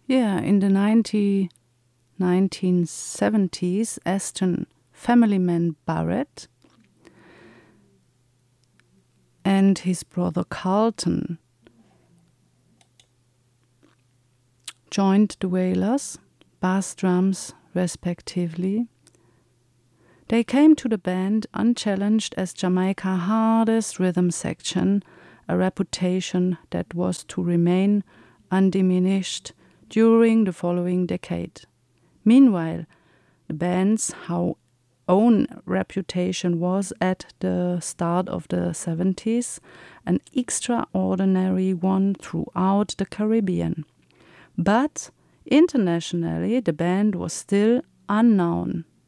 Yeah, in the 1970s, Aston family man Barrett and his brother Carlton joined the Wailers, bass drums respectively. They came to the band unchallenged as Jamaica's hardest rhythm section, a reputation that was to remain undiminished during the following decade. Meanwhile, the band's own reputation was at the start of the 70s an extraordinary one throughout the Caribbean. But internationally, the band was still unknown.